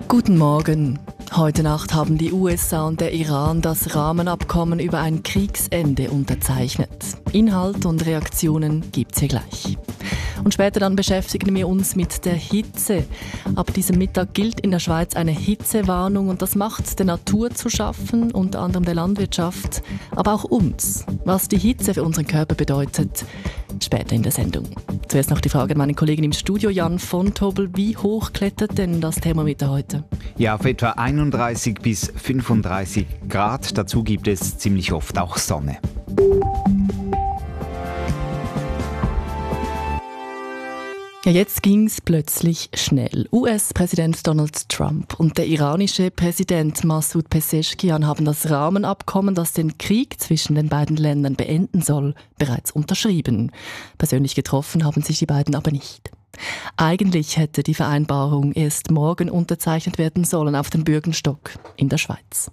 Guten Morgen. Heute Nacht haben die USA und der Iran das Rahmenabkommen über ein Kriegsende unterzeichnet. Inhalt und Reaktionen gibt's hier gleich. Und später dann beschäftigen wir uns mit der Hitze. Ab diesem Mittag gilt in der Schweiz eine Hitzewarnung und das macht der Natur zu schaffen, unter anderem der Landwirtschaft, aber auch uns. Was die Hitze für unseren Körper bedeutet, später in der Sendung. Zuerst noch die Frage an meinen Kollegen im Studio, Jan von Tobel. Wie hoch klettert denn das Thermometer heute? Ja, auf etwa 31 bis 35 Grad. Dazu gibt es ziemlich oft auch Sonne. Ja, jetzt ging's plötzlich schnell. US-Präsident Donald Trump und der iranische Präsident Massoud Pezeshkian haben das Rahmenabkommen, das den Krieg zwischen den beiden Ländern beenden soll, bereits unterschrieben. Persönlich getroffen haben sich die beiden aber nicht. Eigentlich hätte die Vereinbarung erst morgen unterzeichnet werden sollen auf dem Bürgenstock in der Schweiz.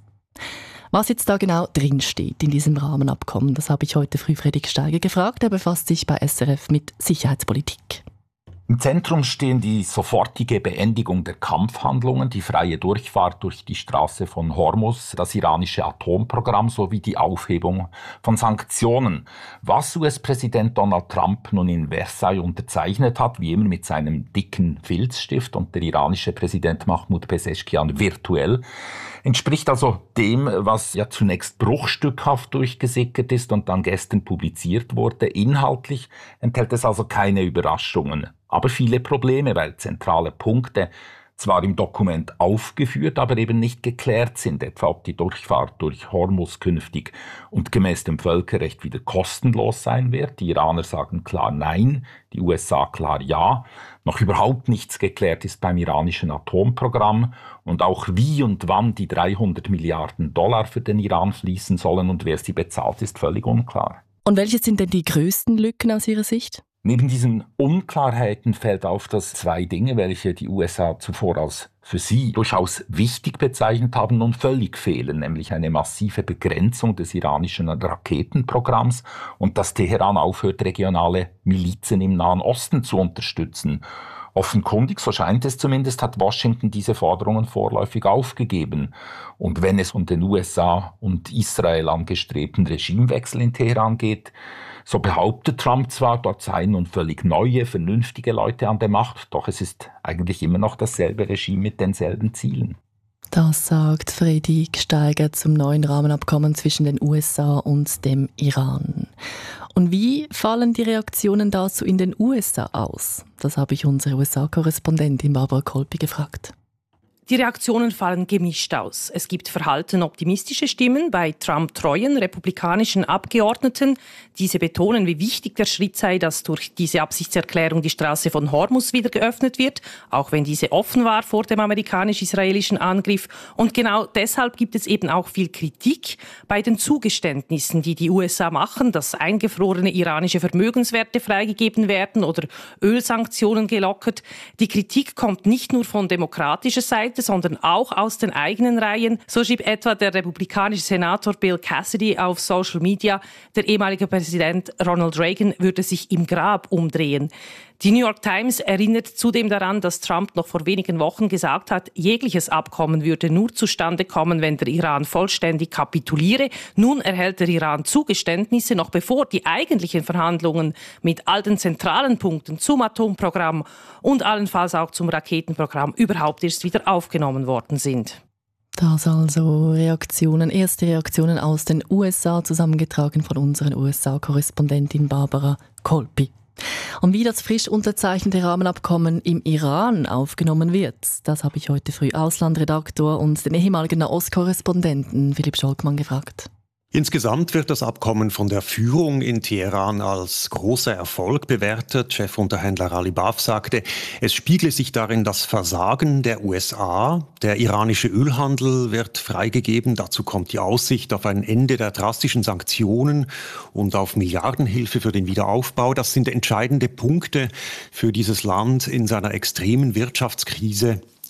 Was jetzt da genau drinsteht in diesem Rahmenabkommen, das habe ich heute früh Fredrik Steiger gefragt. Er befasst sich bei SRF mit Sicherheitspolitik. Im Zentrum stehen die sofortige Beendigung der Kampfhandlungen, die freie Durchfahrt durch die Straße von Hormuz, das iranische Atomprogramm sowie die Aufhebung von Sanktionen. Was US-Präsident Donald Trump nun in Versailles unterzeichnet hat, wie immer mit seinem dicken Filzstift, und der iranische Präsident Mahmoud Pezeshkian virtuell, entspricht also dem, was ja zunächst bruchstückhaft durchgesickert ist und dann gestern publiziert wurde. Inhaltlich enthält es also keine Überraschungen, aber viele Probleme, weil zentrale Punkte zwar im Dokument aufgeführt, aber eben nicht geklärt sind, etwa ob die Durchfahrt durch Hormuz künftig und gemäß dem Völkerrecht wieder kostenlos sein wird. Die Iraner sagen klar Nein, die USA klar Ja. Noch überhaupt nichts geklärt ist beim iranischen Atomprogramm und auch wie und wann die 300 Milliarden Dollar für den Iran fließen sollen und wer sie bezahlt, ist völlig unklar. Und welche sind denn die größten Lücken aus Ihrer Sicht? Neben diesen Unklarheiten fällt auf, dass zwei Dinge, welche die USA zuvor als für sie durchaus wichtig bezeichnet haben, nun völlig fehlen, nämlich eine massive Begrenzung des iranischen Raketenprogramms und dass Teheran aufhört, regionale Milizen im Nahen Osten zu unterstützen. Offenkundig, so scheint es zumindest, hat Washington diese Forderungen vorläufig aufgegeben. Und wenn es um den USA und Israel angestrebten Regimewechsel in Teheran geht, so behauptet Trump zwar, dort seien nun völlig neue, vernünftige Leute an der Macht, doch es ist eigentlich immer noch dasselbe Regime mit denselben Zielen. Das sagt Fredrik Steiger zum neuen Rahmenabkommen zwischen den USA und dem Iran. Und wie fallen die Reaktionen dazu in den USA aus? Das habe ich unsere USA-Korrespondentin Barbara Kolpi gefragt. Die Reaktionen fallen gemischt aus. Es gibt verhalten optimistische Stimmen bei Trump-treuen republikanischen Abgeordneten. Diese betonen, wie wichtig der Schritt sei, dass durch diese Absichtserklärung die Straße von Hormuz wieder geöffnet wird, auch wenn diese offen war vor dem amerikanisch-israelischen Angriff. Und genau deshalb gibt es eben auch viel Kritik bei den Zugeständnissen, die die USA machen, dass eingefrorene iranische Vermögenswerte freigegeben werden oder Ölsanktionen gelockert. Die Kritik kommt nicht nur von demokratischer Seite, sondern auch aus den eigenen Reihen. So schrieb etwa der republikanische Senator Bill Cassidy auf Social Media, der ehemalige Präsident Ronald Reagan würde sich im Grab umdrehen. Die New York Times erinnert zudem daran, dass Trump noch vor wenigen Wochen gesagt hat, jegliches Abkommen würde nur zustande kommen, wenn der Iran vollständig kapituliere. Nun erhält der Iran Zugeständnisse, noch bevor die eigentlichen Verhandlungen mit all den zentralen Punkten zum Atomprogramm und allenfalls auch zum Raketenprogramm überhaupt erst wieder aufgenommen worden sind. Das also erste Reaktionen aus den USA, zusammengetragen von unserer USA-Korrespondentin Barbara Kolpi. Und wie das frisch unterzeichnete Rahmenabkommen im Iran aufgenommen wird, das habe ich heute früh Auslandredaktor und den ehemaligen Nahostkorrespondenten Philipp Scholkmann gefragt. Insgesamt wird das Abkommen von der Führung in Teheran als großer Erfolg bewertet. Chefunterhändler Ali Baf sagte, es spiegle sich darin das Versagen der USA. Der iranische Ölhandel wird freigegeben. Dazu kommt die Aussicht auf ein Ende der drastischen Sanktionen und auf Milliardenhilfe für den Wiederaufbau. Das sind entscheidende Punkte für dieses Land in seiner extremen Wirtschaftskrise.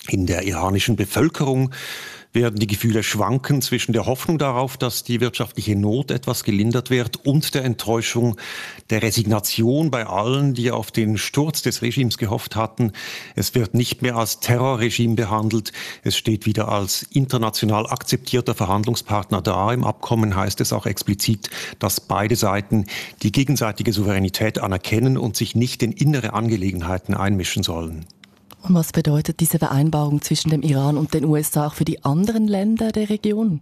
In der iranischen Bevölkerung werden die Gefühle schwanken zwischen der Hoffnung darauf, dass die wirtschaftliche Not etwas gelindert wird, und der Enttäuschung, der Resignation bei allen, die auf den Sturz des Regimes gehofft hatten. Es wird nicht mehr als Terrorregime behandelt. Es steht wieder als international akzeptierter Verhandlungspartner da. Im Abkommen heißt es auch explizit, dass beide Seiten die gegenseitige Souveränität anerkennen und sich nicht in innere Angelegenheiten einmischen sollen. Und was bedeutet diese Vereinbarung zwischen dem Iran und den USA auch für die anderen Länder der Region?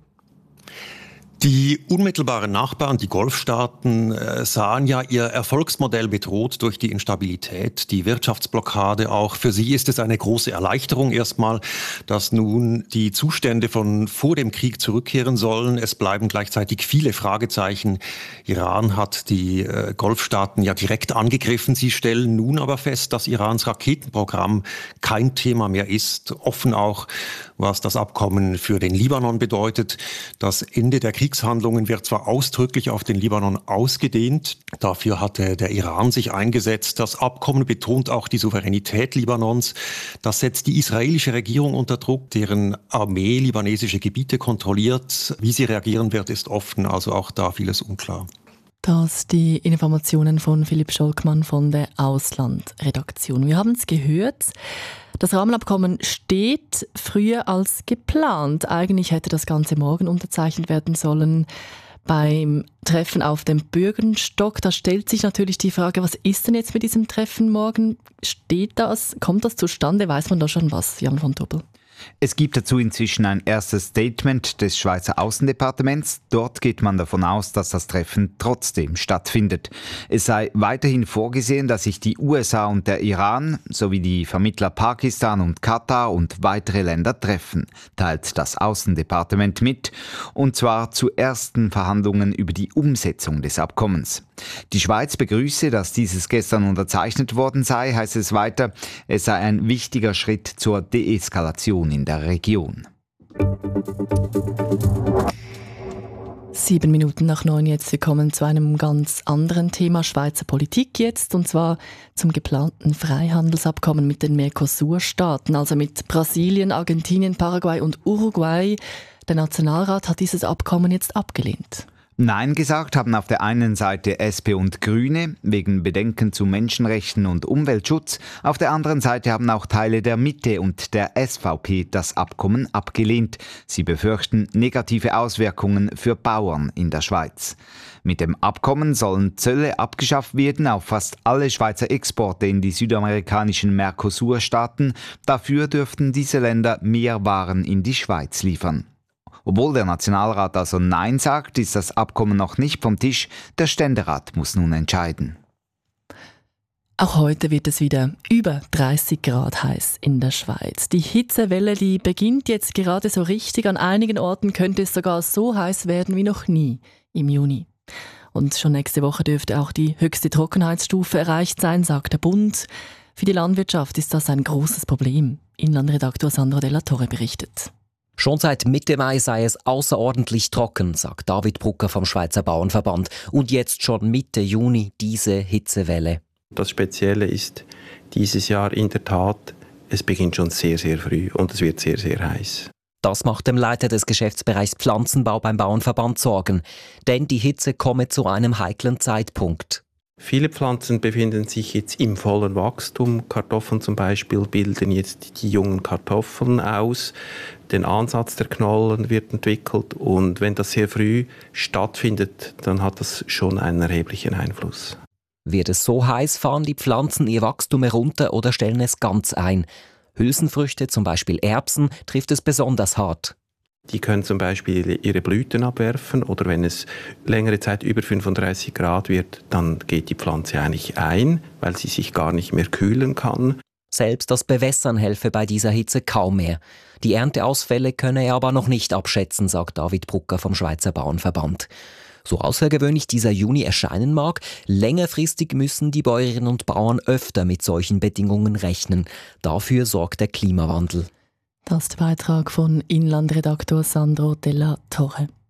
Die unmittelbaren Nachbarn, die Golfstaaten, sahen ja ihr Erfolgsmodell bedroht durch die Instabilität, die Wirtschaftsblockade. Auch für sie ist es eine große Erleichterung erstmal, dass nun die Zustände von vor dem Krieg zurückkehren sollen. Es bleiben gleichzeitig viele Fragezeichen. Iran hat die Golfstaaten ja direkt angegriffen. Sie stellen nun aber fest, dass Irans Raketenprogramm kein Thema mehr ist. Offen auch, was das Abkommen für den Libanon bedeutet. Das Ende der Kriegshandlungen wird zwar ausdrücklich auf den Libanon ausgedehnt, dafür hatte der Iran sich eingesetzt. Das Abkommen betont auch die Souveränität Libanons. Das setzt die israelische Regierung unter Druck, deren Armee libanesische Gebiete kontrolliert. Wie sie reagieren wird, ist offen, also auch da vieles unklar. Das die Informationen von Philipp Scholkmann von der Auslandredaktion. Wir haben es gehört. Das Rahmenabkommen steht früher als geplant. Eigentlich hätte das Ganze morgen unterzeichnet werden sollen beim Treffen auf dem Bürgerstock. Da stellt sich natürlich die Frage, was ist denn jetzt mit diesem Treffen morgen? Kommt das zustande? Weiß man da schon was, Jan von Doppel? Es gibt dazu inzwischen ein erstes Statement des Schweizer Außendepartements. Dort geht man davon aus, dass das Treffen trotzdem stattfindet. Es sei weiterhin vorgesehen, dass sich die USA und der Iran sowie die Vermittler Pakistan und Katar und weitere Länder treffen, teilt das Außendepartement mit, und zwar zu ersten Verhandlungen über die Umsetzung des Abkommens. Die Schweiz begrüße, dass dieses gestern unterzeichnet worden sei, heißt es weiter. Es sei ein wichtiger Schritt zur Deeskalation in der Region. 7:07 jetzt. Wir kommen zu einem ganz anderen Thema, Schweizer Politik jetzt, und zwar zum geplanten Freihandelsabkommen mit den Mercosur-Staaten, also mit Brasilien, Argentinien, Paraguay und Uruguay. Der Nationalrat hat dieses Abkommen jetzt abgelehnt. Nein gesagt haben auf der einen Seite SP und Grüne wegen Bedenken zu Menschenrechten und Umweltschutz. Auf der anderen Seite haben auch Teile der Mitte und der SVP das Abkommen abgelehnt. Sie befürchten negative Auswirkungen für Bauern in der Schweiz. Mit dem Abkommen sollen Zölle abgeschafft werden auf fast alle Schweizer Exporte in die südamerikanischen Mercosur-Staaten. Dafür dürften diese Länder mehr Waren in die Schweiz liefern. Obwohl der Nationalrat also Nein sagt, ist das Abkommen noch nicht vom Tisch. Der Ständerat muss nun entscheiden. Auch heute wird es wieder über 30 Grad heiß in der Schweiz. Die Hitzewelle, die beginnt jetzt gerade so richtig. An einigen Orten könnte es sogar so heiß werden wie noch nie im Juni. Und schon nächste Woche dürfte auch die höchste Trockenheitsstufe erreicht sein, sagt der Bund. Für die Landwirtschaft ist das ein großes Problem. Inlandredaktor Sandro Della Torre berichtet. Schon seit Mitte Mai sei es außerordentlich trocken, sagt David Brucker vom Schweizer Bauernverband. Und jetzt schon Mitte Juni diese Hitzewelle. Das Spezielle ist dieses Jahr in der Tat, es beginnt schon sehr, sehr früh und es wird sehr, sehr heiß. Das macht dem Leiter des Geschäftsbereichs Pflanzenbau beim Bauernverband Sorgen. Denn die Hitze komme zu einem heiklen Zeitpunkt. Viele Pflanzen befinden sich jetzt im vollen Wachstum. Kartoffeln zum Beispiel bilden jetzt die jungen Kartoffeln aus. Der Ansatz der Knollen wird entwickelt. Und wenn das sehr früh stattfindet, dann hat das schon einen erheblichen Einfluss. Wird es so heiß, fahren die Pflanzen ihr Wachstum herunter oder stellen es ganz ein. Hülsenfrüchte, zum Beispiel Erbsen, trifft es besonders hart. Die können zum Beispiel ihre Blüten abwerfen oder wenn es längere Zeit über 35 Grad wird, dann geht die Pflanze eigentlich ein, weil sie sich gar nicht mehr kühlen kann. Selbst das Bewässern helfe bei dieser Hitze kaum mehr. Die Ernteausfälle könne er aber noch nicht abschätzen, sagt David Brucker vom Schweizer Bauernverband. So außergewöhnlich dieser Juni erscheinen mag, längerfristig müssen die Bäuerinnen und Bauern öfter mit solchen Bedingungen rechnen. Dafür sorgt der Klimawandel. Das ist der Beitrag von Inlandredaktor Sandro Della Torre.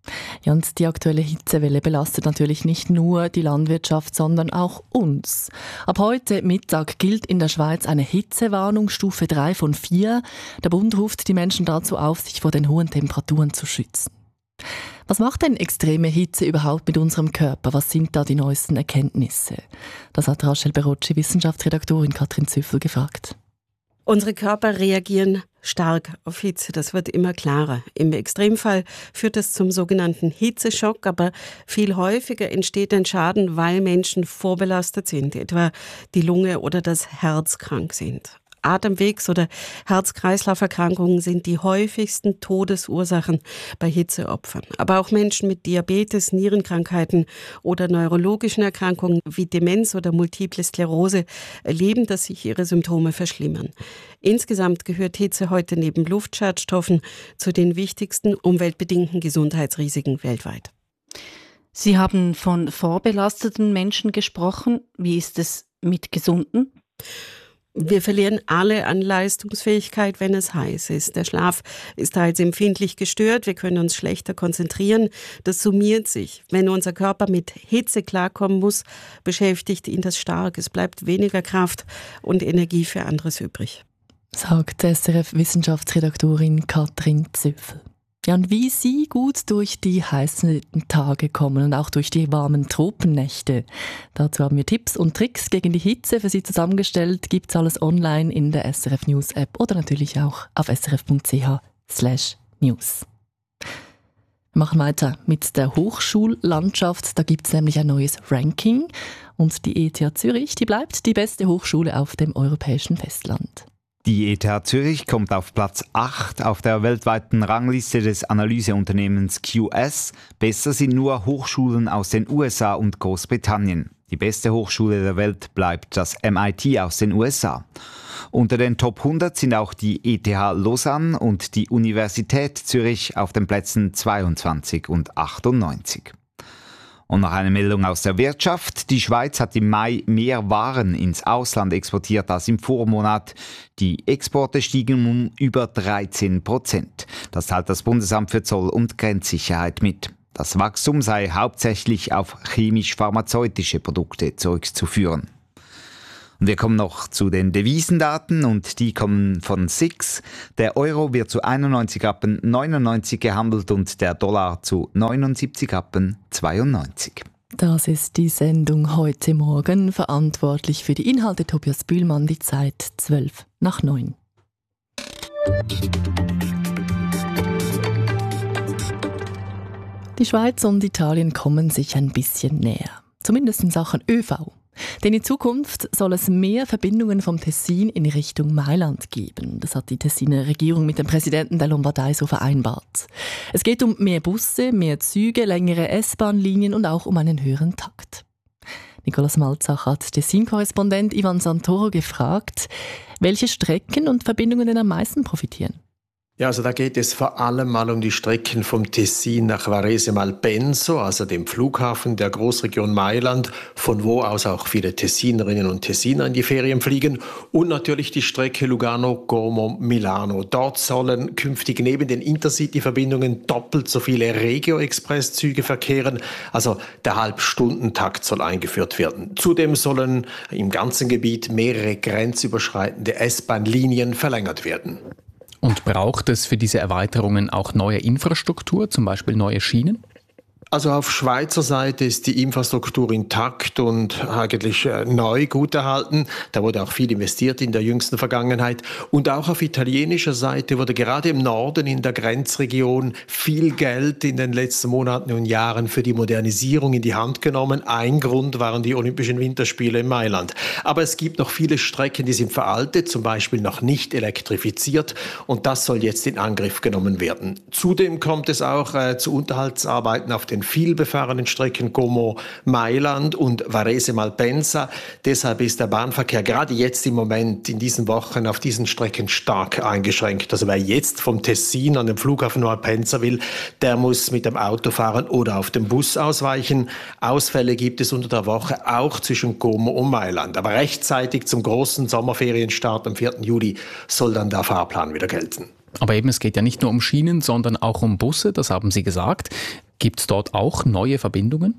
Ja, und die aktuelle Hitzewelle belastet natürlich nicht nur die Landwirtschaft, sondern auch uns. Ab heute Mittag gilt in der Schweiz eine Hitzewarnung, Stufe 3 von 4. Der Bund ruft die Menschen dazu auf, sich vor den hohen Temperaturen zu schützen. Was macht denn extreme Hitze überhaupt mit unserem Körper? Was sind da die neuesten Erkenntnisse? Das hat Rachel Berocci, Wissenschaftsredaktorin Katrin Züffel, gefragt. Unsere Körper reagieren stark auf Hitze, das wird immer klarer. Im Extremfall führt es zum sogenannten Hitzeschock, aber viel häufiger entsteht ein Schaden, weil Menschen vorbelastet sind, etwa die Lunge oder das Herz krank sind. Atemwegs- oder Herz-Kreislauf-Erkrankungen sind die häufigsten Todesursachen bei Hitzeopfern. Aber auch Menschen mit Diabetes, Nierenkrankheiten oder neurologischen Erkrankungen wie Demenz oder Multiple Sklerose erleben, dass sich ihre Symptome verschlimmern. Insgesamt gehört Hitze heute neben Luftschadstoffen zu den wichtigsten umweltbedingten Gesundheitsrisiken weltweit. Sie haben von vorbelasteten Menschen gesprochen. Wie ist es mit Gesunden? Wir verlieren alle an Leistungsfähigkeit, wenn es heiß ist. Der Schlaf ist teils empfindlich gestört, wir können uns schlechter konzentrieren. Das summiert sich. Wenn unser Körper mit Hitze klarkommen muss, beschäftigt ihn das stark. Es bleibt weniger Kraft und Energie für anderes übrig. Sagt SRF-Wissenschaftsredaktorin Katrin Züffel. Ja, und wie Sie gut durch die heißen Tage kommen und auch durch die warmen Tropennächte. Dazu haben wir Tipps und Tricks gegen die Hitze für Sie zusammengestellt. Gibt's alles online in der SRF News App oder natürlich auch auf srf.ch/news. Wir machen weiter mit der Hochschullandschaft. Da gibt's nämlich ein neues Ranking. Und die ETH Zürich, die bleibt die beste Hochschule auf dem europäischen Festland. Die ETH Zürich kommt auf Platz 8 auf der weltweiten Rangliste des Analyseunternehmens QS. Besser sind nur Hochschulen aus den USA und Großbritannien. Die beste Hochschule der Welt bleibt das MIT aus den USA. Unter den Top 100 sind auch die ETH Lausanne und die Universität Zürich auf den Plätzen 22 und 98. Und noch eine Meldung aus der Wirtschaft. Die Schweiz hat im Mai mehr Waren ins Ausland exportiert als im Vormonat. Die Exporte stiegen um über 13%. Das teilt das Bundesamt für Zoll- und Grenzsicherheit mit. Das Wachstum sei hauptsächlich auf chemisch-pharmazeutische Produkte zurückzuführen. Und wir kommen noch zu den Devisendaten und die kommen von SIX. Der Euro wird zu 91,99 gehandelt und der Dollar zu 79,92. Das ist die Sendung heute Morgen. Verantwortlich für die Inhalte Tobias Bühlmann, die Zeit 8:55. Die Schweiz und Italien kommen sich ein bisschen näher. Zumindest in Sachen ÖV. Denn in Zukunft soll es mehr Verbindungen vom Tessin in Richtung Mailand geben. Das hat die Tessiner Regierung mit dem Präsidenten der Lombardei so vereinbart. Es geht um mehr Busse, mehr Züge, längere S-Bahn-Linien und auch um einen höheren Takt. Nicolas Malzach hat Tessin-Korrespondent Ivan Santoro gefragt, welche Strecken und Verbindungen denn am meisten profitieren. Ja, also da geht es vor allem mal um die Strecken vom Tessin nach Varese Malpenso, also dem Flughafen der Großregion Mailand, von wo aus auch viele Tessinerinnen und Tessiner in die Ferien fliegen, und natürlich die Strecke Lugano-Como-Milano. Dort sollen künftig neben den Intercity-Verbindungen doppelt so viele Regio-Express-Züge verkehren, also der Halbstundentakt soll eingeführt werden. Zudem sollen im ganzen Gebiet mehrere grenzüberschreitende S-Bahn-Linien verlängert werden. Und braucht es für diese Erweiterungen auch neue Infrastruktur, zum Beispiel neue Schienen? Also auf Schweizer Seite ist die Infrastruktur intakt und eigentlich neu gut erhalten. Da wurde auch viel investiert in der jüngsten Vergangenheit. Und auch auf italienischer Seite wurde gerade im Norden in der Grenzregion viel Geld in den letzten Monaten und Jahren für die Modernisierung in die Hand genommen. Ein Grund waren die Olympischen Winterspiele in Mailand. Aber es gibt noch viele Strecken, die sind veraltet, zum Beispiel noch nicht elektrifiziert. Und das soll jetzt in Angriff genommen werden. Zudem kommt es auch zu Unterhaltsarbeiten auf den vielbefahrenen Strecken Como Mailand und Varese Malpensa. Deshalb ist der Bahnverkehr gerade jetzt im Moment in diesen Wochen auf diesen Strecken stark eingeschränkt. Also wer jetzt vom Tessin an den Flughafen Malpensa will, der muss mit dem Auto fahren oder auf dem Bus ausweichen. Ausfälle gibt es unter der Woche auch zwischen Como und Mailand. Aber rechtzeitig zum großen Sommerferienstart am 4. Juli soll dann der Fahrplan wieder gelten. Aber eben, es geht ja nicht nur um Schienen, sondern auch um Busse, das haben Sie gesagt. Gibt es dort auch neue Verbindungen?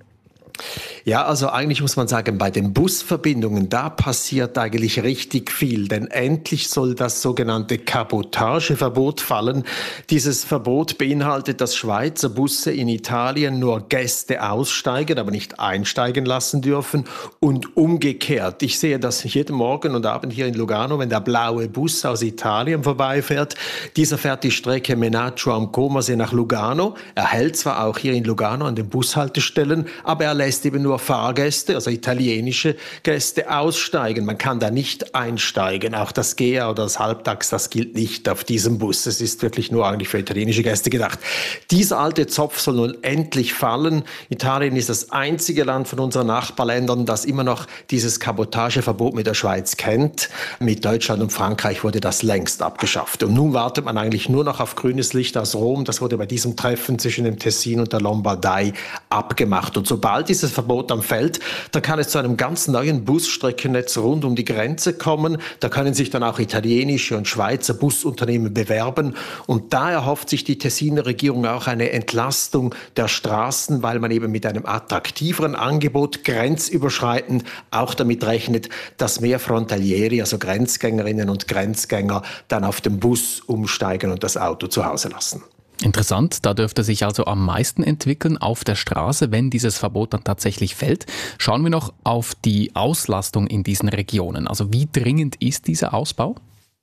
Ja, also eigentlich muss man sagen, bei den Busverbindungen, da passiert eigentlich richtig viel, denn endlich soll das sogenannte Kabotageverbot fallen. Dieses Verbot beinhaltet, dass Schweizer Busse in Italien nur Gäste aussteigen, aber nicht einsteigen lassen dürfen und umgekehrt. Ich sehe das jeden Morgen und Abend hier in Lugano, wenn der blaue Bus aus Italien vorbeifährt. Dieser fährt die Strecke Menaccio am Comersee nach Lugano. Er hält zwar auch hier in Lugano an den Bushaltestellen, aber er lässt eben nur Fahrgäste, also italienische Gäste, aussteigen. Man kann da nicht einsteigen. Auch das GEA oder das Halbtags, das gilt nicht auf diesem Bus. Es ist wirklich nur eigentlich für italienische Gäste gedacht. Dieser alte Zopf soll nun endlich fallen. Italien ist das einzige Land von unseren Nachbarländern, das immer noch dieses Kabotageverbot mit der Schweiz kennt. Mit Deutschland und Frankreich wurde das längst abgeschafft. Und nun wartet man eigentlich nur noch auf grünes Licht aus Rom. Das wurde bei diesem Treffen zwischen dem Tessin und der Lombardei abgemacht. Und sobald dieses Verbot dann fällt, da kann es zu einem ganz neuen Busstreckennetz rund um die Grenze kommen. Da können sich dann auch italienische und Schweizer Busunternehmen bewerben. Und da erhofft sich die Tessiner Regierung auch eine Entlastung der Straßen, weil man eben mit einem attraktiveren Angebot grenzüberschreitend auch damit rechnet, dass mehr Frontalieri, also Grenzgängerinnen und Grenzgänger, dann auf den Bus umsteigen und das Auto zu Hause lassen. Interessant, da dürfte sich also am meisten entwickeln auf der Straße, wenn dieses Verbot dann tatsächlich fällt. Schauen wir noch auf die Auslastung in diesen Regionen. Also wie dringend ist dieser Ausbau?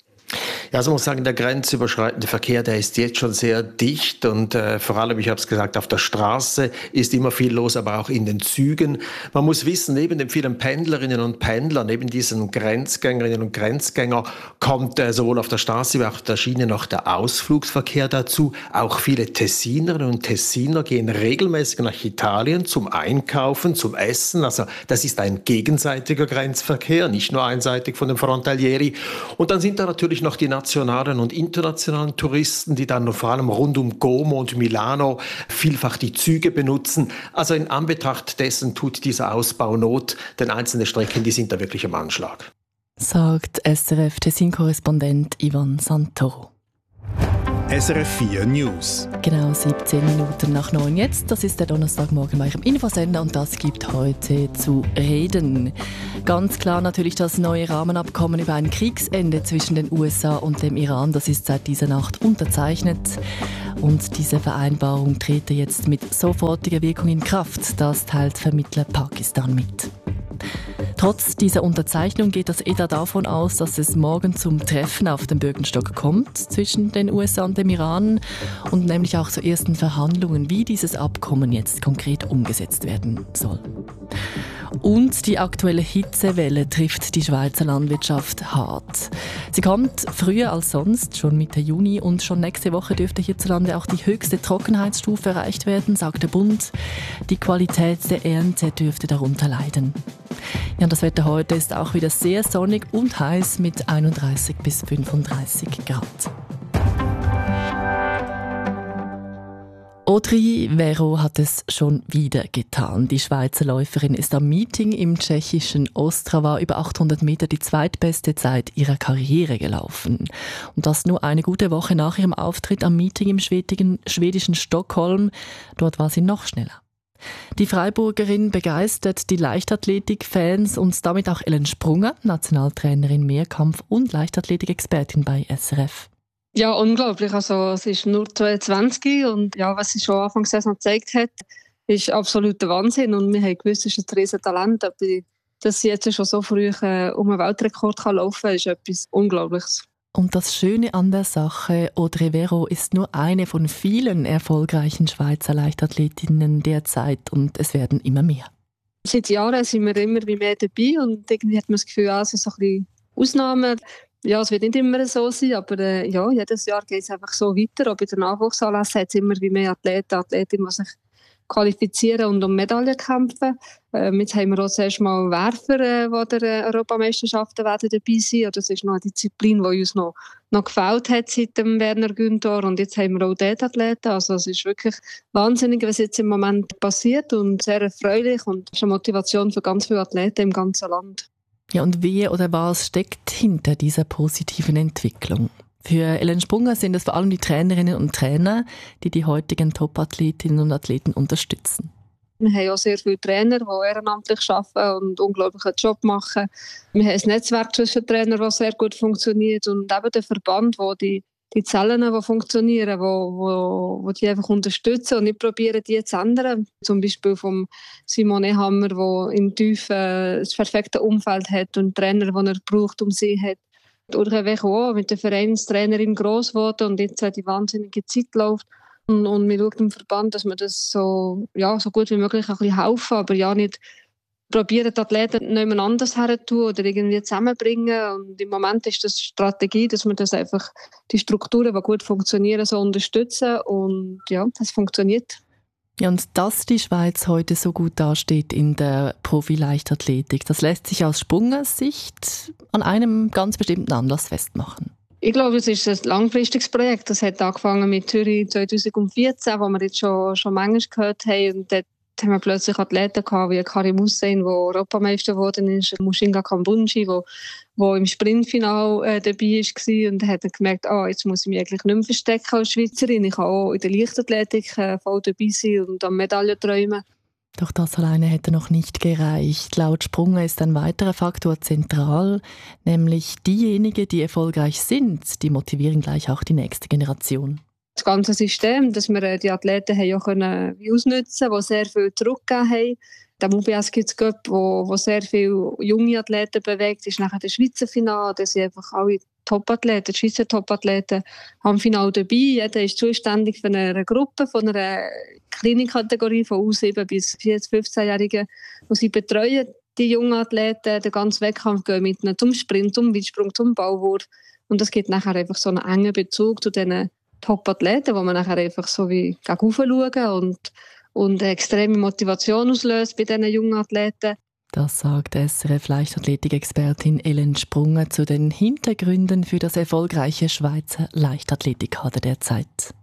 Ja, also man muss sagen, der grenzüberschreitende Verkehr, der ist jetzt schon sehr dicht und vor allem, ich habe es gesagt, auf der Straße ist immer viel los, aber auch in den Zügen. Man muss wissen, neben den vielen Pendlerinnen und Pendlern, neben diesen Grenzgängerinnen und Grenzgänger kommt sowohl auf der Straße wie auch auf der Schiene noch der Ausflugsverkehr dazu. Auch viele Tessinerinnen und Tessiner gehen regelmäßig nach Italien zum Einkaufen, zum Essen. Also das ist ein gegenseitiger Grenzverkehr, nicht nur einseitig von den Frontalieri. Und dann sind da natürlich noch die nationalen und internationalen Touristen, die dann vor allem rund um Como und Milano vielfach die Züge benutzen. Also in Anbetracht dessen tut dieser Ausbau Not, denn einzelne Strecken, die sind da wirklich am Anschlag. Sagt SRF Tessin-Korrespondent Ivan Santoro. SRF 4 News. Genau 17 Minuten nach 9 jetzt. Das ist der Donnerstagmorgen bei eurem Infosender und das gibt heute zu reden. Ganz klar natürlich das neue Rahmenabkommen über ein Kriegsende zwischen den USA und dem Iran. Das ist seit dieser Nacht unterzeichnet. Und diese Vereinbarung trete jetzt mit sofortiger Wirkung in Kraft. Das teilt Vermittler Pakistan mit. Trotz dieser Unterzeichnung geht das EDA davon aus, dass es morgen zum Treffen auf dem Birkenstock kommt zwischen den USA und dem Iran und nämlich auch zu ersten Verhandlungen, wie dieses Abkommen jetzt konkret umgesetzt werden soll. Und die aktuelle Hitzewelle trifft die Schweizer Landwirtschaft hart. Sie kommt früher als sonst, schon Mitte Juni, und schon nächste Woche dürfte hierzulande auch die höchste Trockenheitsstufe erreicht werden, sagt der Bund. Die Qualität der Ernte dürfte darunter leiden. Ja, und das Wetter heute ist auch wieder sehr sonnig und heiß mit 31 bis 35 Grad. Audrey Vero hat es schon wieder getan. Die Schweizer Läuferin ist am Meeting im tschechischen Ostrava über 800 Meter die zweitbeste Zeit ihrer Karriere gelaufen. Und das nur eine gute Woche nach ihrem Auftritt am Meeting im schwedischen Stockholm. Dort war sie noch schneller. Die Freiburgerin begeistert die Leichtathletik-Fans und damit auch Ellen Sprunger, Nationaltrainerin, Mehrkampf- und Leichtathletik-Expertin bei SRF. Ja, unglaublich. Also, es ist nur 22 und ja, was sie schon Anfang der Saison gezeigt hat, ist absoluter Wahnsinn. Und wir haben gewusst, es ist ein riesen Talent. Aber dass sie jetzt schon so früh um einen Weltrekord laufen kann, ist etwas Unglaubliches. Und das Schöne an der Sache, Audrey Vero ist nur eine von vielen erfolgreichen Schweizer Leichtathletinnen derzeit und es werden immer mehr. Seit Jahren sind wir immer mehr dabei und irgendwie hat man das Gefühl, es ist so ein bisschen Ausnahmen. Ja, es wird nicht immer so sein, aber ja, jedes Jahr geht es einfach so weiter. Auch bei den Nachwuchsanlässen hat es immer mehr Athleten, Athletinnen, die sich qualifizieren und um Medaillen kämpfen. Jetzt haben wir auch zuerst mal Werfer, die der Europameisterschaften werden dabei sein. Das ist noch eine Disziplin, die uns noch gefällt hat seit dem Werner Günther. Und jetzt haben wir auch Athleten. Also es ist wirklich wahnsinnig, was jetzt im Moment passiert und sehr erfreulich und ist eine Motivation für ganz viele Athleten im ganzen Land. Ja, und wie oder was steckt hinter dieser positiven Entwicklung? Für Ellen Sprunger sind es vor allem die Trainerinnen und Trainer, die die heutigen Top-Athletinnen und Athleten unterstützen. Wir haben auch sehr viele Trainer, die ehrenamtlich arbeiten und einen unglaublichen Job machen. Wir haben ein Netzwerk zwischen Trainern, das sehr gut funktioniert, und eben der Verband, wo die Zellen, die funktionieren, wo die einfach unterstützen und nicht probieren, die zu ändern. Zum Beispiel von Simon Ehammer, der im Tiefen das perfekte Umfeld hat und Trainer, die er braucht, sie hat. Oder auch mit der Vereinstrainerin gross geworden und jetzt die wahnsinnige Zeit läuft. Und wir schauen im Verband, dass wir das so gut wie möglich ein bisschen helfen, aber ja nicht probieren, die Athleten nicht anders herzutun oder irgendwie zusammenbringen. Und im Moment ist das Strategie, dass wir das einfach, die Strukturen, die gut funktionieren, so unterstützen. Und ja, das funktioniert. Ja, und dass die Schweiz heute so gut dasteht in der Profi-Leichtathletik, das lässt sich aus Sprungers Sicht an einem ganz bestimmten Anlass festmachen. Ich glaube, es ist ein langfristiges Projekt. Das hat angefangen mit Zürich 2014, wo wir jetzt schon manchmal gehört haben. Und dort haben wir plötzlich Athleten gehabt, wie Karim Hussein, der Europameister geworden ist, Mushinga Kambunji, der im Sprintfinale dabei war. Und dann hat er gemerkt, jetzt muss ich mich eigentlich nicht mehr verstecken als Schweizerin. Ich kann auch in der Leichtathletik voll dabei sein und an Medaillen träumen. Doch das alleine hätte noch nicht gereicht. Laut Sprunger ist ein weiterer Faktor zentral, nämlich diejenigen, die erfolgreich sind, die motivieren gleich auch die nächste Generation. Das ganze System, dass wir die Athleten haben auch können ausnutzen, die sehr viel zurückgegeben haben. Der UBS Kids Cup, wo sehr viele junge Athleten bewegt, ist nachher das Schweizer Finale. Da sind einfach alle Top-Athleten, die Schweizer Top-Athleten am Finale dabei. Jeder ist zuständig für eine Gruppe, von einer kleinen Kategorie von U7 bis 14-15-Jährigen. Und sie betreuen die jungen Athleten, den ganzen Wettkampf gehen mit ihnen zum Sprint, zum Weitsprung, zum Ballwurf. Und das gibt nachher einfach so einen engen Bezug zu diesen Top-Athleten, wo man nachher einfach so wie gegen schauen und eine extreme Motivation auslöst bei diesen jungen Athleten. Das sagt SRF-Leichtathletik-Expertin Ellen Sprunger zu den Hintergründen für das erfolgreiche Schweizer Leichtathletikkader der Zeit.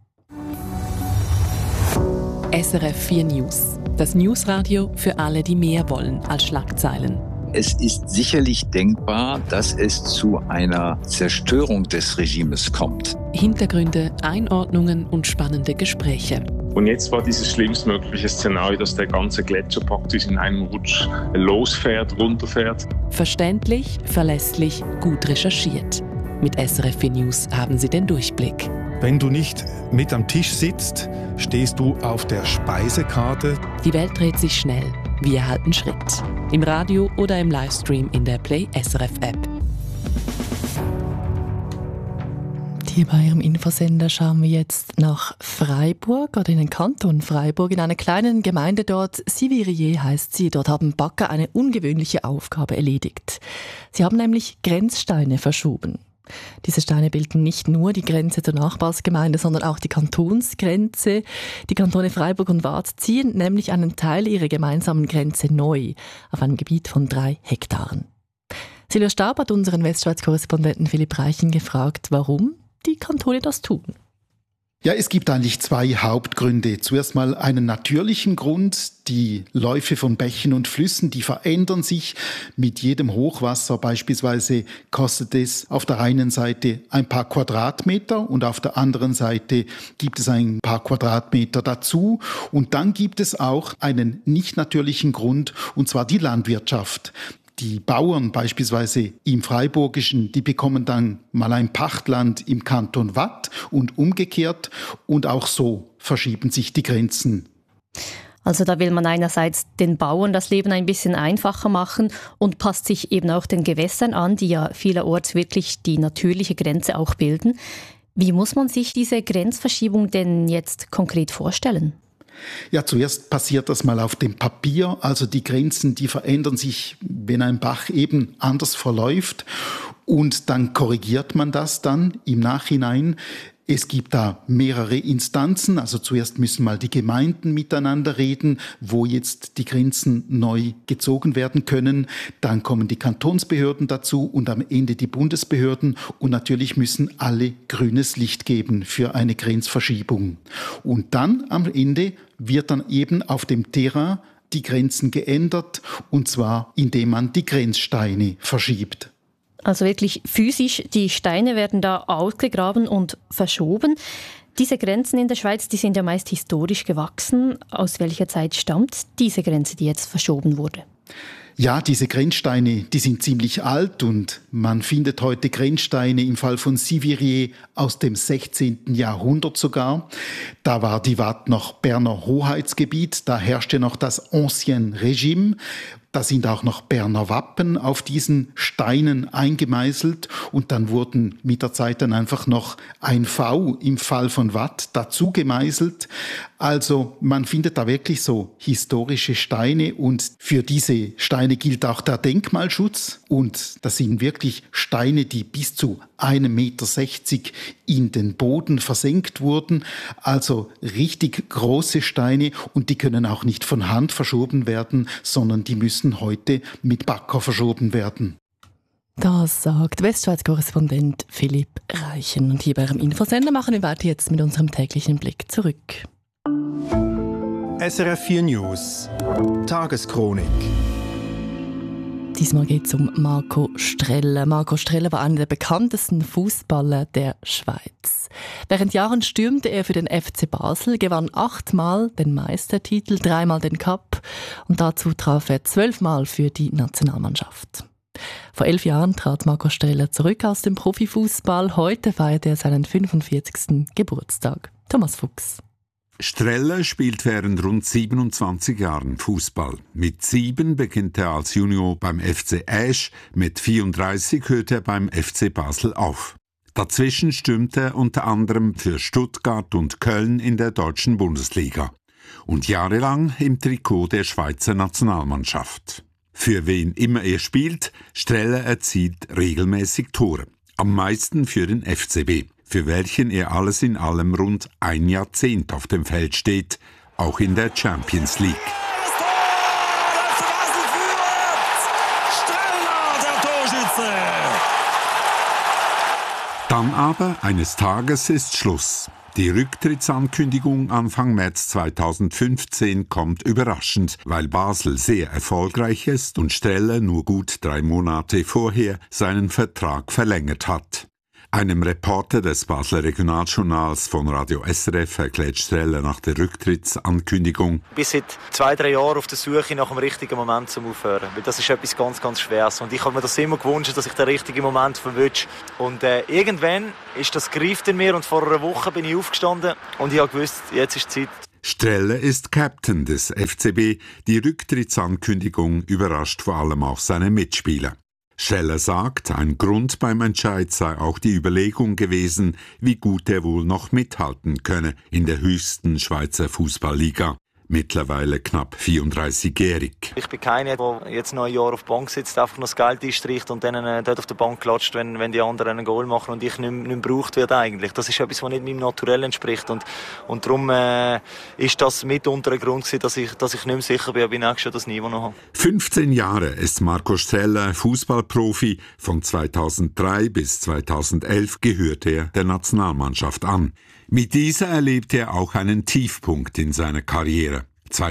SRF 4 News. Das Newsradio für alle, die mehr wollen als Schlagzeilen. Es ist sicherlich denkbar, dass es zu einer Zerstörung des Regimes kommt. Hintergründe, Einordnungen und spannende Gespräche. Und jetzt war dieses schlimmstmögliche Szenario, dass der ganze Gletscher praktisch in einem Rutsch losfährt, runterfährt. Verständlich, verlässlich, gut recherchiert. Mit SRF 4 News haben Sie den Durchblick. Wenn du nicht mit am Tisch sitzt, stehst du auf der Speisekarte. Die Welt dreht sich schnell. Wir halten Schritt. Im Radio oder im Livestream in der Play SRF App. Hier bei Ihrem Infosender schauen wir jetzt nach Freiburg oder in den Kanton Freiburg, in einer kleinen Gemeinde dort. Sivirier heißt sie. Dort haben Bagger eine ungewöhnliche Aufgabe erledigt. Sie haben nämlich Grenzsteine verschoben. Diese Steine bilden nicht nur die Grenze zur Nachbarsgemeinde, sondern auch die Kantonsgrenze. Die Kantone Freiburg und Waadt ziehen nämlich einen Teil ihrer gemeinsamen Grenze neu auf einem Gebiet von 3 Hektaren. Silvia Staub hat unseren Westschweiz-Korrespondenten Philipp Reichen gefragt, warum die Kantone das tun. Ja, es gibt eigentlich 2 Hauptgründe. Zuerst mal einen natürlichen Grund. Die Läufe von Bächen und Flüssen, die verändern sich mit jedem Hochwasser. Beispielsweise kostet es auf der einen Seite ein paar Quadratmeter und auf der anderen Seite gibt es ein paar Quadratmeter dazu. Und dann gibt es auch einen nicht natürlichen Grund, und zwar die Landwirtschaft. Die Bauern beispielsweise im Freiburgischen, die bekommen dann mal ein Pachtland im Kanton Waadt und umgekehrt. Und auch so verschieben sich die Grenzen. Also da will man einerseits den Bauern das Leben ein bisschen einfacher machen und passt sich eben auch den Gewässern an, die ja vielerorts wirklich die natürliche Grenze auch bilden. Wie muss man sich diese Grenzverschiebung denn jetzt konkret vorstellen? Ja, zuerst passiert das mal auf dem Papier. Also die Grenzen, die verändern sich, wenn ein Bach eben anders verläuft. Und dann korrigiert man das dann im Nachhinein. Es gibt da mehrere Instanzen. Also zuerst müssen mal die Gemeinden miteinander reden, wo jetzt die Grenzen neu gezogen werden können. Dann kommen die Kantonsbehörden dazu und am Ende die Bundesbehörden. Und natürlich müssen alle grünes Licht geben für eine Grenzverschiebung. Und dann am Ende wird dann eben auf dem Terrain die Grenzen geändert, und zwar indem man die Grenzsteine verschiebt. Also wirklich physisch, die Steine werden da ausgegraben und verschoben. Diese Grenzen in der Schweiz, die sind ja meist historisch gewachsen. Aus welcher Zeit stammt diese Grenze, die jetzt verschoben wurde? Ja, diese Grenzsteine, die sind ziemlich alt und man findet heute Grenzsteine im Fall von Sivirier aus dem 16. Jahrhundert sogar. Da war die Waadt noch Berner Hoheitsgebiet, da herrschte noch das Ancien Régime. Da sind auch noch Berner Wappen auf diesen Steinen eingemeißelt und dann wurden mit der Zeit dann einfach noch ein V im Fall von Waadt dazu gemeißelt. Also man findet da wirklich so historische Steine und für diese Steine gilt auch der Denkmalschutz und das sind wirklich Steine, die bis zu 1,60 Meter in den Boden versenkt wurden. Also richtig große Steine und die können auch nicht von Hand verschoben werden, sondern die müssen heute mit Bagger verschoben werden. Das sagt Westschweiz-Korrespondent Philipp Reichen. Und hier bei ihrem Infosender machen wir weiter jetzt mit unserem täglichen Blick zurück. SRF 4 News Tageschronik. Diesmal geht es um Marco Streller. Marco Streller war einer der bekanntesten Fußballer der Schweiz. Während Jahren stürmte er für den FC Basel, gewann 8-mal den Meistertitel, 3-mal den Cup und dazu traf er 12-mal für die Nationalmannschaft. Vor 11 Jahren trat Marco Streller zurück aus dem Profifußball. Heute feiert er seinen 45. Geburtstag. Thomas Fuchs. Streller spielt während rund 27 Jahren Fußball. Mit 7 beginnt er als Junior beim FC Asch, mit 34 hört er beim FC Basel auf. Dazwischen stürmt er unter anderem für Stuttgart und Köln in der deutschen Bundesliga und jahrelang im Trikot der Schweizer Nationalmannschaft. Für wen immer er spielt, Streller erzielt regelmäßig Tore, am meisten für den FCB, für welchen er alles in allem rund ein Jahrzehnt auf dem Feld steht, auch in der Champions League. Dann aber, eines Tages ist Schluss. Die Rücktrittsankündigung Anfang März 2015 kommt überraschend, weil Basel sehr erfolgreich ist und Streller nur gut 3 Monate vorher seinen Vertrag verlängert hat. Einem Reporter des Basler Regionaljournals von Radio SRF erklärt Streller nach der Rücktrittsankündigung: Ich bin seit 2-3 Jahren auf der Suche nach dem richtigen Moment zum Aufhören. Weil das ist etwas ganz, ganz Schweres. Und ich habe mir das immer gewünscht, dass ich den richtigen Moment verwünsche. Und irgendwann ist das gereift in mir und vor einer Woche bin ich aufgestanden und ich habe gewusst, jetzt ist Zeit. Streller ist Captain des FCB. Die Rücktrittsankündigung überrascht vor allem auch seine Mitspieler. Streller sagt, ein Grund beim Entscheid sei auch die Überlegung gewesen, wie gut er wohl noch mithalten könne in der höchsten Schweizer Fußballliga. Mittlerweile knapp 34-jährig. Ich bin keiner, der jetzt noch ein Jahr auf der Bank sitzt, einfach noch das Geld einstreicht und dann dort auf der Bank klatscht, wenn die anderen ein Goal machen und ich nicht mehr gebraucht werde eigentlich. Das ist etwas, was nicht meinem Naturell entspricht und darum ist das mitunter ein Grund gewesen, dass ich nicht mehr sicher bin, ob ich nächstes Jahr das Niveau noch habe. 15 Jahre ist Marco Streller Fußballprofi. Von 2003 bis 2011 gehörte er der Nationalmannschaft an. Mit dieser erlebt er auch einen Tiefpunkt in seiner Karriere.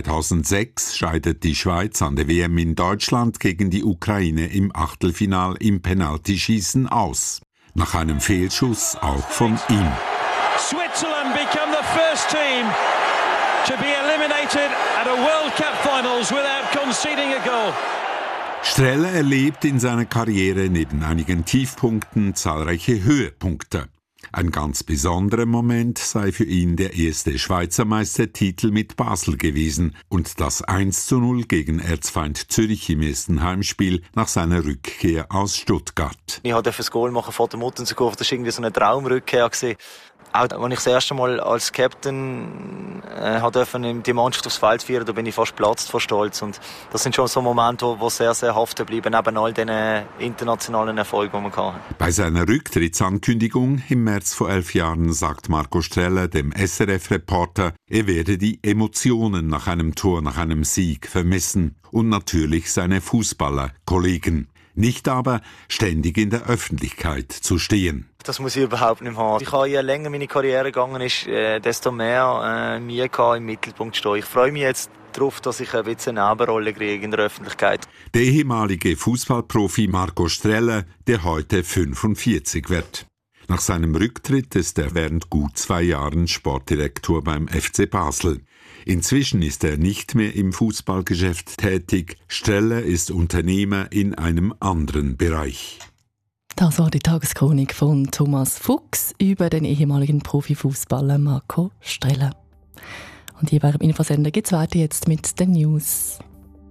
2006 scheidet die Schweiz an der WM in Deutschland gegen die Ukraine im Achtelfinal im Penaltyschießen aus. Nach einem Fehlschuss auch von ihm. Switzerland become the first team to be eliminated at a World Cup Finals without conceding a goal. Streller erlebt in seiner Karriere neben einigen Tiefpunkten zahlreiche Höhepunkte. Ein ganz besonderer Moment sei für ihn der erste Schweizer Meistertitel mit Basel gewesen und das 1:0 gegen Erzfeind Zürich im ersten Heimspiel nach seiner Rückkehr aus Stuttgart. Ich durfte das Goal machen vor der Muttenzukunft. Das war irgendwie so eine Traumrückkehr. Auch als ich das erste Mal als Captain durfte die Mannschaft aufs Feld führen, da bin ich fast geplatzt vor Stolz. Und das sind schon so Momente, die sehr, sehr haften bleiben, neben all den internationalen Erfolgen, die wir hatten. Bei seiner Rücktrittsankündigung im März vor 11 Jahren sagt Marco Streller dem SRF-Reporter, er werde die Emotionen nach einem Tor, nach einem Sieg vermissen und natürlich seine Fußballerkollegen. nicht aber ständig in der Öffentlichkeit zu stehen. Das muss ich überhaupt nicht haben. Ich habe, je länger meine Karriere gegangen ist, desto mehr Mühe gehabt, im Mittelpunkt zu stehen. Ich freue mich jetzt darauf, dass ich ein bisschen eine Nebenrolle kriege in der Öffentlichkeit. Der ehemalige Fußballprofi Marco Streller, der heute 45 wird. Nach seinem Rücktritt ist er während gut 2 Jahren Sportdirektor beim FC Basel. Inzwischen ist er nicht mehr im Fußballgeschäft tätig. Streller ist Unternehmer in einem anderen Bereich. Das war die Tageschronik von Thomas Fuchs über den ehemaligen Profifußballer Marco Streller. Und hier beim Infosender geht es weiter jetzt mit den News.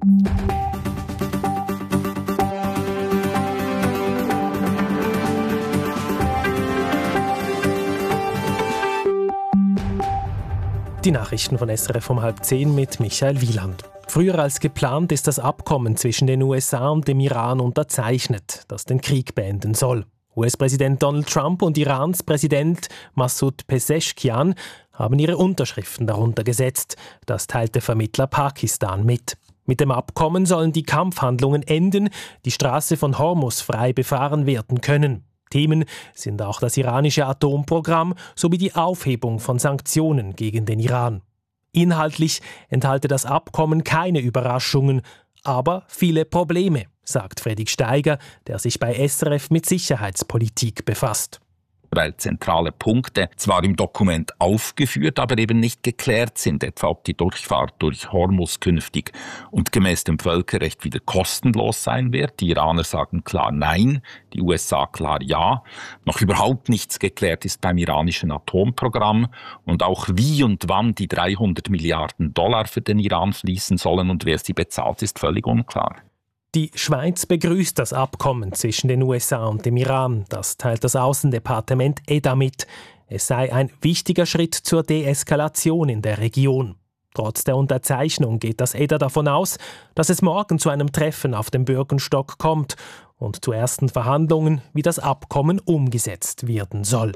Die Nachrichten von SRF um 9:30 mit Michael Wieland. Früher als geplant ist das Abkommen zwischen den USA und dem Iran unterzeichnet, das den Krieg beenden soll. US-Präsident Donald Trump und Irans Präsident Massoud Pezeshkian haben ihre Unterschriften darunter gesetzt. Das teilte Vermittler Pakistan mit. Mit dem Abkommen sollen die Kampfhandlungen enden, die Straße von Hormuz frei befahren werden können. Themen sind auch das iranische Atomprogramm sowie die Aufhebung von Sanktionen gegen den Iran. Inhaltlich enthalte das Abkommen keine Überraschungen, aber viele Probleme, sagt Fredrik Steiger, der sich bei SRF mit Sicherheitspolitik befasst. Weil zentrale Punkte zwar im Dokument aufgeführt, aber eben nicht geklärt sind, etwa ob die Durchfahrt durch Hormuz künftig und gemäß dem Völkerrecht wieder kostenlos sein wird. Die Iraner sagen klar Nein, die USA klar Ja. Noch überhaupt nichts geklärt ist beim iranischen Atomprogramm und auch wie und wann die $300 Milliarden für den Iran fließen sollen und wer sie bezahlt, ist völlig unklar. Die Schweiz begrüßt das Abkommen zwischen den USA und dem Iran. Das teilt das Außendepartement EDA mit. Es sei ein wichtiger Schritt zur Deeskalation in der Region. Trotz der Unterzeichnung geht das EDA davon aus, dass es morgen zu einem Treffen auf dem Bürgenstock kommt und zu ersten Verhandlungen, wie das Abkommen umgesetzt werden soll.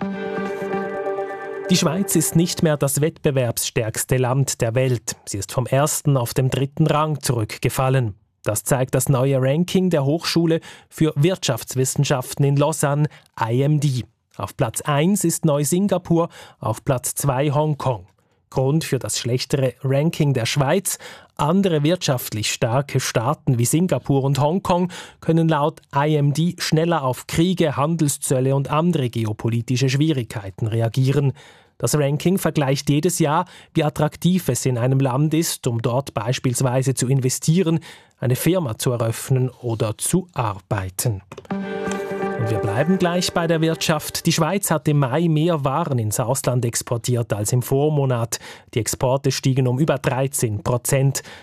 Die Schweiz ist nicht mehr das wettbewerbsstärkste Land der Welt. Sie ist vom 1. auf den 3. Rang zurückgefallen. Das zeigt das neue Ranking der Hochschule für Wirtschaftswissenschaften in Lausanne, IMD. Auf Platz 1 ist Neu-Singapur, auf Platz 2 Hongkong. Grund für das schlechtere Ranking der Schweiz: andere wirtschaftlich starke Staaten wie Singapur und Hongkong können laut IMD schneller auf Kriege, Handelszölle und andere geopolitische Schwierigkeiten reagieren. Das Ranking vergleicht jedes Jahr, wie attraktiv es in einem Land ist, um dort beispielsweise zu investieren, eine Firma zu eröffnen oder zu arbeiten. Und wir bleiben gleich bei der Wirtschaft. Die Schweiz hat im Mai mehr Waren ins Ausland exportiert als im Vormonat. Die Exporte stiegen um über 13%.